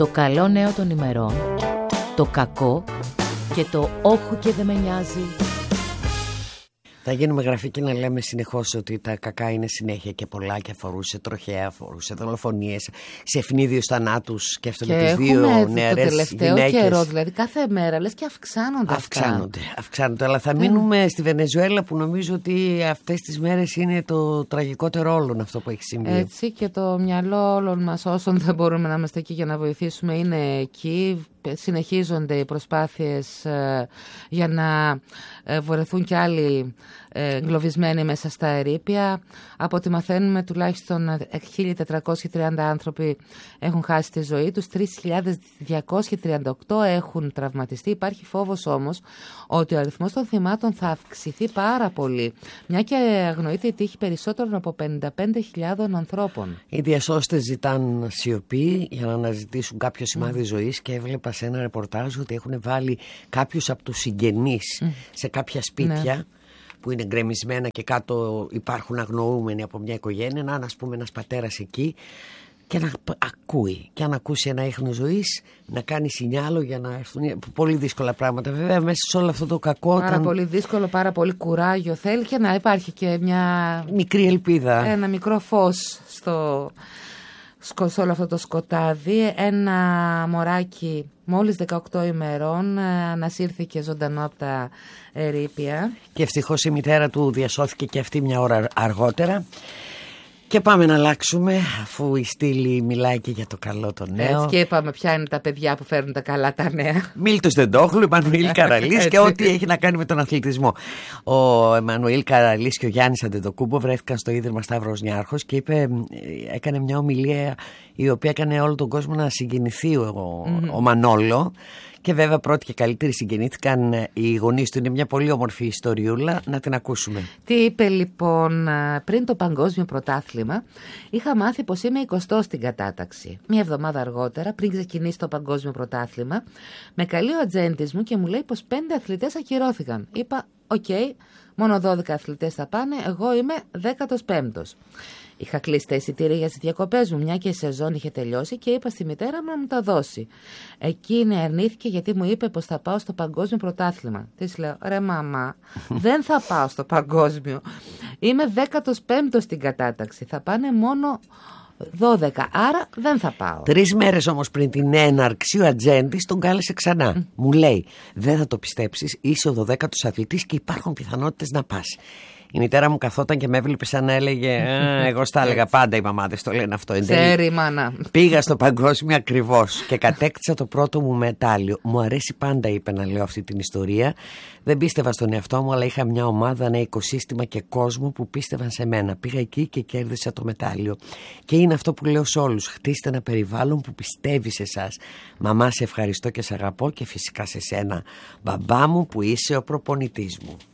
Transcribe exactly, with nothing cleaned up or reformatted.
Το καλό νέο των ημερών, το κακό και το όχου και δεν με νοιάζει. Θα γίνουμε γραφικοί να λέμε συνεχώς ότι τα κακά είναι συνέχεια και πολλά και αφορούσε τροχαία, αφορούσε δολοφονίες, σε ευνίδιους θανάτους. Σκέφτομαι τις δύο νεαρές γυναίκες. Το τελευταίο καιρό, δηλαδή κάθε μέρα λες και αυξάνονται. Αυξάνονται, αυξάνονται. Αλλά θα μείνουμε στη Βενεζουέλα που νομίζω ότι αυτές τις μέρες είναι το τραγικότερο όλων αυτό που έχει συμβεί. Έτσι, και το μυαλό όλων μας όσων δεν μπορούμε να είμαστε εκεί για να βοηθήσουμε είναι εκεί. Συνεχίζονται οι προσπάθειες ε, για να ε, βρεθούν κι άλλοι ε, εγκλωβισμένοι μέσα στα ερείπια. Από ό,τι μαθαίνουμε, τουλάχιστον χίλια τετρακόσιοι τριάντα άνθρωποι έχουν χάσει τη ζωή τους, τρεις χιλιάδες διακόσιοι τριάντα οκτώ έχουν τραυματιστεί. Υπάρχει φόβος όμως ότι ο αριθμός των θυμάτων θα αυξηθεί πάρα πολύ, μια και αγνοείται η τύχη περισσότερων από πενήντα πέντε χιλιάδες ανθρώπων. Οι διασώστες ζητάν σιωπή για να αναζητήσουν κάποιο σημάδι mm. ζωής, και έβλεπα σε ένα ρεπορτάζ ότι έχουν βάλει κάποιους από τους συγγενείς mm. σε κάποια σπίτια, ναι, που είναι γκρεμισμένα και κάτω υπάρχουν αγνοούμενοι από μια οικογένεια, να ας πούμε ένας πατέρας εκεί, και να ακούει, και αν ακούσει ένα ίχνο ζωής να κάνει σινιάλο για να έρθουν. Πολύ δύσκολα πράγματα βέβαια μέσα σε όλο αυτό το κακό. Πάρα όταν... πολύ δύσκολο, πάρα πολύ κουράγιο θέλει, και να υπάρχει και μια μικρή ελπίδα, ένα μικρό φως στο... σε όλο αυτό το σκοτάδι. Ένα μωράκι μόλις δεκαοκτώ ημερών ανασύρθηκε ζωντανό από τα ερείπια. Και ευτυχώς η μητέρα του διασώθηκε και αυτή μια ώρα αργότερα. Και πάμε να αλλάξουμε, αφού η Στήλη μιλάει και για το καλό το νέο. Έτσι, και είπαμε ποια είναι τα παιδιά που φέρνουν τα καλά τα νέα. Μίλτος Δεντόχλου, Εμμανουήλ Καραλής και ό,τι έχει να κάνει με τον αθλητισμό. Ο Εμμανουήλ Καραλής και ο Γιάννης Αντετοκούμπο βρέθηκαν στο Ίδρυμα Σταύρος Νιάρχος και είπε, έκανε μια ομιλία η οποία έκανε όλο τον κόσμο να συγκινηθεί ο, mm-hmm. ο Μανόλο. Και βέβαια πρώτοι και καλύτεροι συγκινήθηκαν οι γονείς του. Είναι μια πολύ όμορφη ιστοριούλα, να την ακούσουμε. Τι είπε λοιπόν? Πριν το παγκόσμιο πρωτάθλημα είχα μάθει πως είμαι εικοστός στην κατάταξη. Μια εβδομάδα αργότερα, πριν ξεκινήσει το παγκόσμιο πρωτάθλημα, με καλεί ο ατζέντης μου και μου λέει πως πέντε αθλητές ακυρώθηκαν. Είπα, οκ, okay, μόνο δώδεκα αθλητές θα πάνε, εγώ είμαι δέκατος πέμπτος. Είχα κλείσει τα εισιτήρια για τις διακοπές μου, μια και η σεζόν είχε τελειώσει, και είπα στη μητέρα μου να μου τα δώσει. Εκείνη αρνήθηκε γιατί μου είπε πως θα πάω στο παγκόσμιο πρωτάθλημα. Της λέω, ρε μαμά, δεν θα πάω στο παγκόσμιο. Είμαι δέκατος πέμπτος στην κατάταξη. Θα πάνε μόνο δώδεκα, άρα δεν θα πάω. Τρεις μέρες όμως πριν την έναρξη, ο ατζέντης τον κάλεσε ξανά. Mm. Μου λέει, δεν θα το πιστέψεις, είσαι ο δωδέκατος αθλητής και υπάρχουν πιθανότητες να πας. Η μητέρα μου καθόταν και με έβλεπε σαν να έλεγε, εγώ στα έλεγα, πάντα οι μαμάδες το λένε αυτό. Ξέρει, μάνα. Πήγα στο παγκόσμιο ακριβώς και κατέκτησα το πρώτο μου μετάλλιο. Μου αρέσει πάντα, είπε, να λέω αυτή την ιστορία. Δεν πίστευα στον εαυτό μου, αλλά είχα μια ομάδα, ένα οικοσύστημα και κόσμο που πίστευαν σε μένα. Πήγα εκεί και κέρδισα το μετάλλιο. Και είναι αυτό που λέω σε όλους. Χτίστε ένα περιβάλλον που πιστεύει σε εσάς. Μαμά, σε ευχαριστώ και σε αγαπώ, και φυσικά σε σένα, μπαμπά μου, που είσαι ο προπονητής μου.